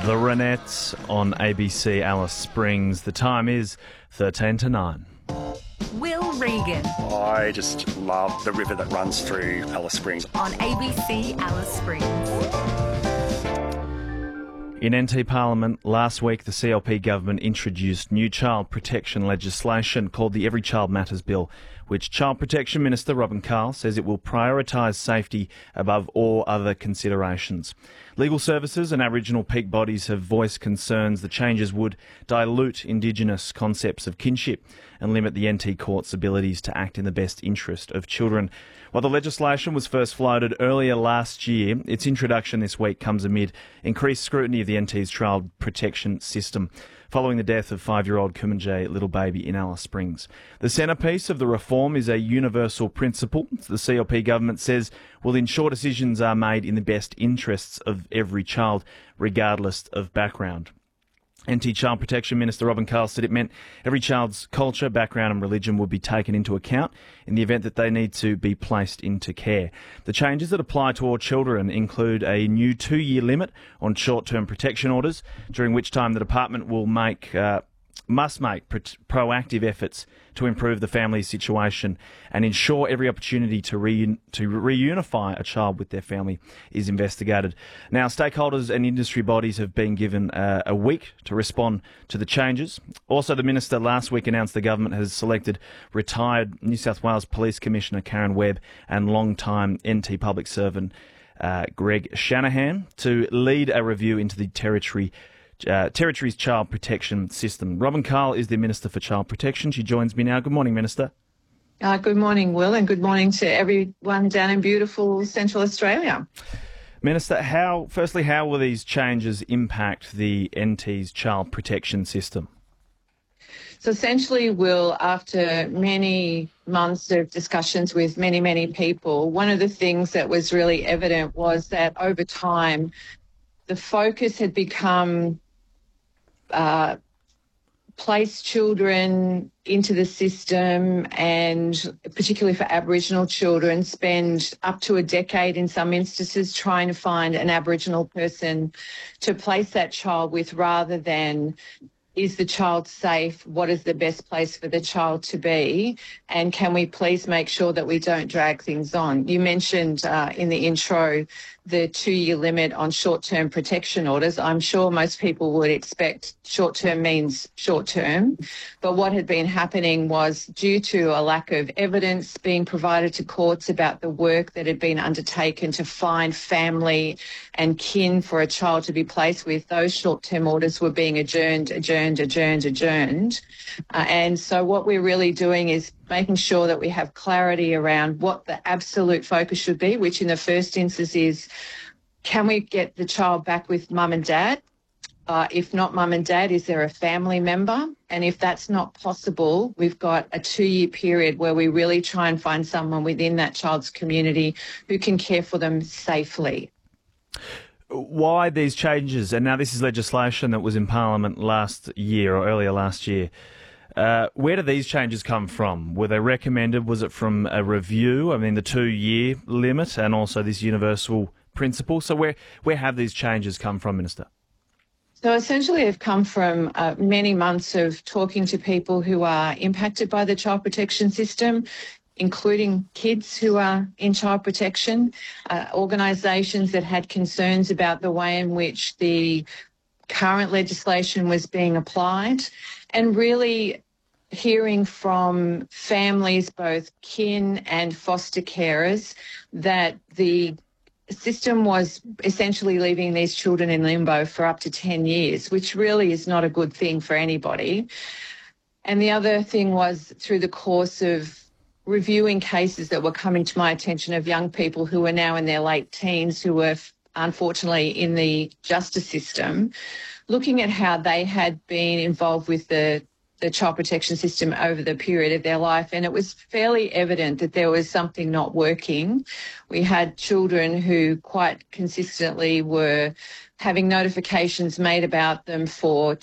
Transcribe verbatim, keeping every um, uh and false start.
The Ronettes on A B C Alice Springs. The time is thirteen to nine. Will Regan I just love the river that runs through Alice Springs. on A B C Alice Springs. In N T Parliament last week, the C L P government introduced new child protection legislation called the Every Child Matters Bill, which Child Protection Minister Robin Carl says it will prioritise safety above all other considerations. Legal services and Aboriginal peak bodies have voiced concerns the changes would dilute Indigenous concepts of kinship and limit the N T Court's abilities to act in the best interest of children. While the legislation was first floated earlier last year, its introduction this week comes amid increased scrutiny of the N T's child protection system following the death of five-year-old Kumanjay little baby in Alice Springs. The centrepiece of the reform is a universal principle the C L P government says will ensure decisions are made in the best interests of every child, regardless of background. N T Child Protection Minister Robin Carl said it meant every child's culture, background and religion would be taken into account in the event that they need to be placed into care. The changes that apply to all children include a new two-year limit on short-term protection orders, during which time the department will make uh, must make pro- proactive efforts to improve the family situation and ensure every opportunity to, re- to reunify a child with their family is investigated. Now, stakeholders and industry bodies have been given uh, a week to respond to the changes. Also, the Minister last week announced the government has selected retired New South Wales Police Commissioner Karen Webb and long-time N T public servant uh, Greg Shanahan to lead a review into the territory Uh, Territory's child protection system. Robin Carl is the Minister for Child Protection. She joins me now. Good morning, Minister. Uh, good morning, Will, and good morning to everyone down in beautiful Central Australia. Minister, how, firstly, how will these changes impact the N T's child protection system? So essentially, Will, after many months of discussions with many, many people, one of the things that was really evident was that over time, the focus had become uh, place children into the system, and particularly for Aboriginal children, spend up to a decade in some instances trying to find an Aboriginal person to place that child with, rather than is the child safe, what is the best place for the child to be, and can we please make sure that we don't drag things on. You mentioned uh, in the intro the two-year limit on short-term protection orders. I'm sure most people would expect short-term means short-term, but what had been happening was, due to a lack of evidence being provided to courts about the work that had been undertaken to find family and kin for a child to be placed with, those short-term orders were being adjourned, adjourned, adjourned, adjourned. Uh, and so what we're really doing is making sure that we have clarity around what the absolute focus should be, which in the first instance is, can we get the child back with mum and dad? Uh, if not mum and dad, is there a family member? And if that's not possible, we've got a two-year period where we really try and find someone within that child's community who can care for them safely. Why these changes? And now this is legislation that was in Parliament last year or earlier last year. Uh, where do these changes come from? Were they recommended? Was it from a review? I mean, the two-year limit and also this universal principle. So where, where have these changes come from, Minister? So essentially they've come from uh, many months of talking to people who are impacted by the child protection system, including kids who are in child protection, uh, organisations that had concerns about the way in which the current legislation was being applied, and really hearing from families, both kin and foster carers, that the system was essentially leaving these children in limbo for up to ten years, which really is not a good thing for anybody. And the other thing was, through the course of reviewing cases that were coming to my attention of young people who are now in their late teens, who were unfortunately in the justice system, looking at how they had been involved with the the child protection system over the period of their life, and it was fairly evident that there was something not working. We had children who quite consistently were having notifications made about them for